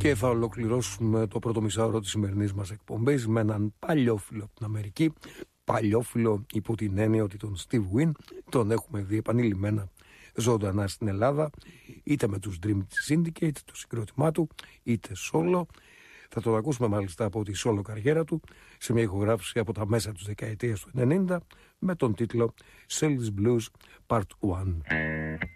Και θα ολοκληρώσουμε το πρώτο μισάωρο της σημερινής μας εκπομπής με έναν παλιόφιλο από την Αμερική. Παλιόφιλο υπό την έννοια ότι τον Steve Wynn τον έχουμε δει επανειλημμένα ζωντανά στην Ελλάδα, είτε με τους Dream Syndicate, το συγκρότημά του, είτε solo. Θα τον ακούσουμε μάλιστα από τη solo καριέρα του σε μια ηχογράφηση από τα μέσα της δεκαετίας του 90 με τον τίτλο Sales Blues Part 1.